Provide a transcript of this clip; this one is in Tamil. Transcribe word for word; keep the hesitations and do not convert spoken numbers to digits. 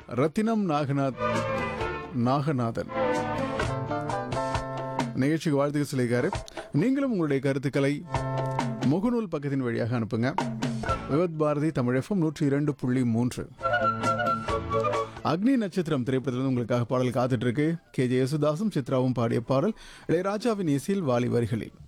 ரத்தினம் நாகநாத் நாகநாதன் நிகழ்ச்சிக்கு வாழ்த்துக்கள் சொல்லியிருக்காரு. நீங்களும் உங்களுடைய கருத்துக்களை முகநூல் பக்கத்தின் வழியாக அனுப்புங்க. விவத் பாரதி தமிழ் எஃப்எம் நூற்றி இரண்டு புள்ளி மூன்று. அக்னி நட்சத்திரம் திரைப்படத்தில் உங்களுக்காக பாடல் காத்துட்டு இருக்கு. கே ஜே யேசுதாசும் சித்ராவும் பாடிய பாடல் இளையராஜாவின் இசையில் வாலி வரிகளில்.